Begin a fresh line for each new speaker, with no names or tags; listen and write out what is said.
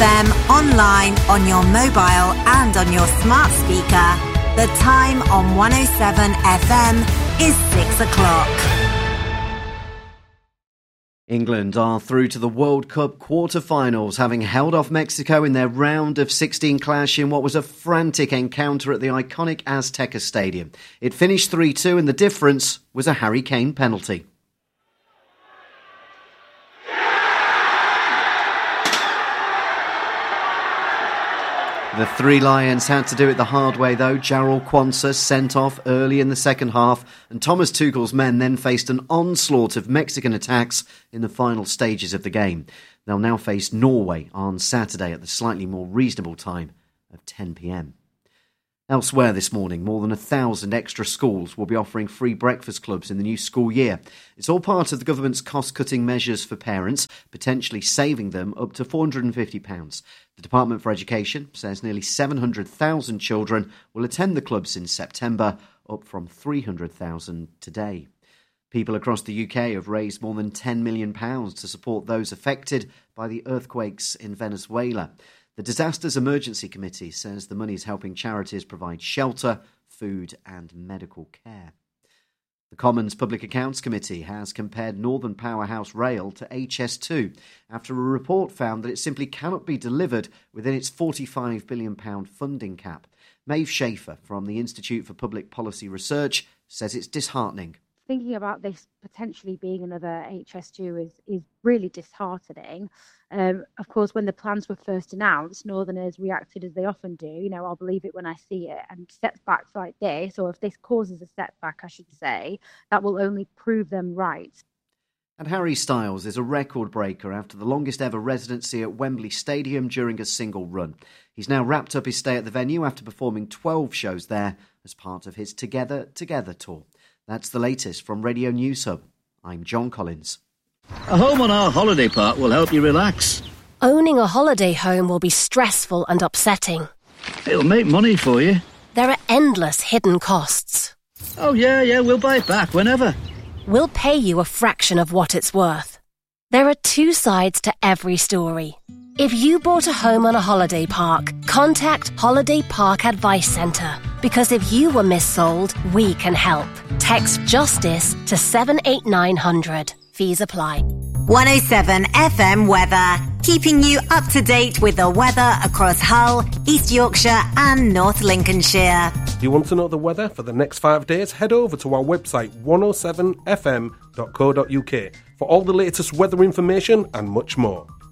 FM, online, on your mobile and on your smart speaker. The time on 107 FM is 6 o'clock.
England are through to the World Cup quarter-finals, having held off Mexico in their round of 16 clash in what was a frantic encounter at the iconic Azteca Stadium. It finished 3-2 and the difference was a Harry Kane penalty. The Three Lions had to do it the hard way, though. Jarell Quansah sent off early in the second half, and Thomas Tuchel's men then faced an onslaught of Mexican attacks in the final stages of the game. They'll now face Norway on Saturday at the slightly more reasonable time of 10 p.m. Elsewhere this morning, more than 1,000 extra schools will be offering free breakfast clubs in the new school year. It's all part of the government's cost-cutting measures for parents, potentially saving them up to £450. The Department for Education says nearly 700,000 children will attend the clubs in September, up from 300,000 today. People across the UK have raised more than £10 million to support those affected by the earthquakes in Venezuela. The Disasters Emergency Committee says the money is helping charities provide shelter, food and medical care. The Commons Public Accounts Committee has compared Northern Powerhouse Rail to HS2 after a report found that it simply cannot be delivered within its £45 billion funding cap. Maeve Schaefer from the Institute for Public Policy Research says it's disheartening.
Thinking about this potentially being another HS2 is really disheartening. Of course, when the plans were first announced, Northerners reacted as they often do. You know, I'll believe it when I see it. And setbacks like this, or if this causes a setback, I should say, that will only prove them right.
And Harry Styles is a record breaker after the longest ever residency at Wembley Stadium during a single run. He's now wrapped up his stay at the venue after performing 12 shows there as part of his Together tour. That's the latest from Radio News Hub. I'm John Collins.
A home on our holiday park will help you relax.
Owning a holiday home will be stressful and upsetting.
It'll make money for you.
There are endless hidden costs.
Oh, yeah, we'll buy it back whenever.
We'll pay you a fraction of what it's worth. There are two sides to every story. If you bought a home on a holiday park, contact Holiday Park Advice Centre. Because if you were missold, we can help. Text JUSTICE to 78900. Fees apply.
107 FM weather, keeping you up to date with the weather across Hull, East Yorkshire and North Lincolnshire.
Do you want to know the weather for the next 5 days? Head over to our website 107fm.co.uk for all the latest weather information and much more.